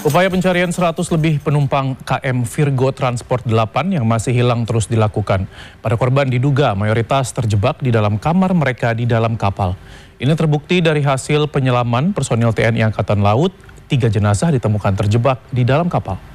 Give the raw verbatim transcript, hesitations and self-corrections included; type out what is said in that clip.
Upaya pencarian seratus lebih penumpang K M Virgo Transport delapan yang masih hilang terus dilakukan. Para korban diduga mayoritas terjebak di dalam kamar mereka di dalam kapal. Ini terbukti dari hasil penyelaman personil T N I Angkatan Laut, tiga jenazah ditemukan terjebak di dalam kapal.